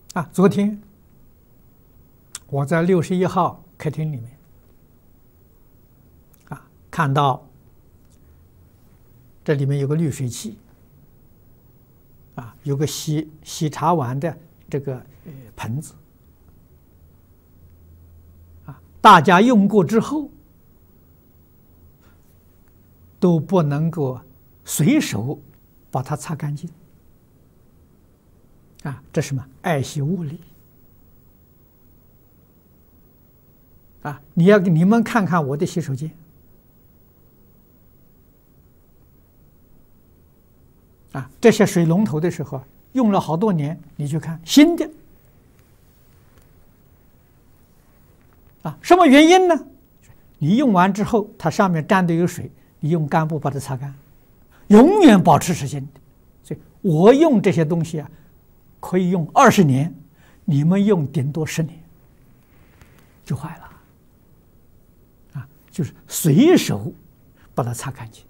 昨天我在61号客厅里面看到这里面有个滤水器有个洗茶碗的这个盆子大家用过之后都不能够随手把它擦干净这是什么？爱惜物理你们看看我的洗手间这些水龙头的时候用了好多年，你去看新的什么原因呢？你用完之后它上面沾的有水，你用干布把它擦干，永远保持是新的。所以我用这些东西可以用20年，你们用顶多10年就坏了就是随手把它擦干净，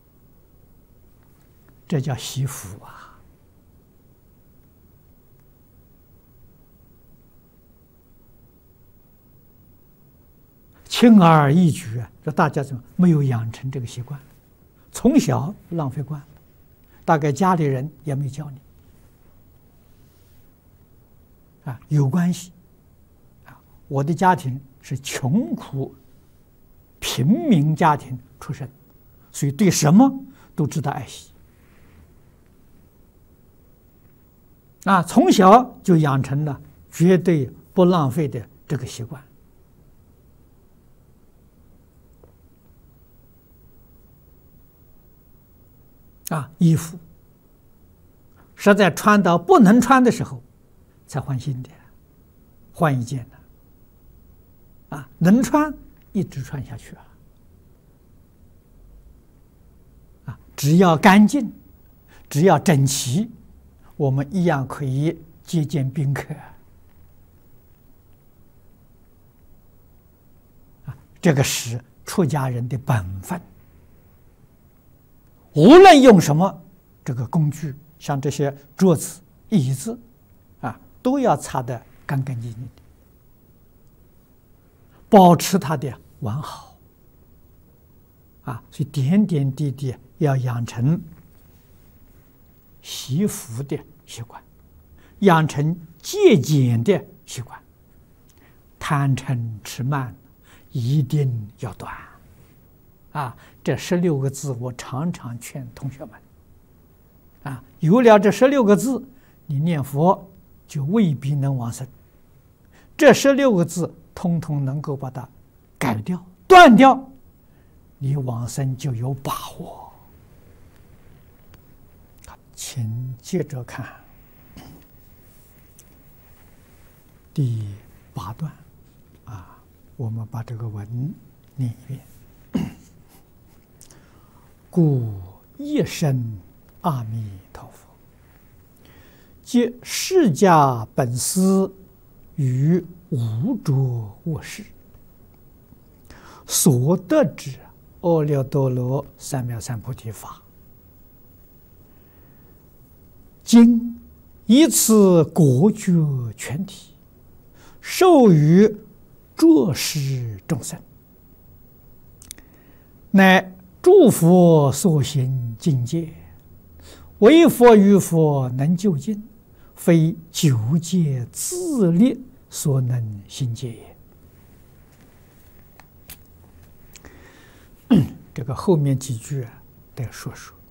这叫惜福轻而易举这大家怎么没有养成这个习惯？从小浪费惯了，大概家里人也没教你有关系我的家庭是穷苦平民家庭出身，所以对什么都知道爱惜从小就养成了绝对不浪费的这个习惯衣服实在穿到不能穿的时候才换新的，换一件能穿一直穿下去只要干净，只要整齐，我们一样可以接见宾客这个是出家人的本分。无论用什么这个工具，像这些桌子椅子都要擦得干干净净的，保持它的完好所以点点滴滴要养成惜福的习惯，养成节俭的习惯，贪嗔痴慢一定要断这16个字我常常劝同学们有了这16个字，你念佛就未必能往生。这16个字通通能够把它改掉断掉，你往生就有把握。请接着看第8段我们把这个文念一遍。故一生阿弥陀佛，皆释迦本师与无着我事所得之阿耨多罗三藐三菩提法，今以此果觉全体，授予着实众生，乃诸佛所行境界，唯佛与佛能究竟，非九界自力所能行解也。这个后面几句得说说。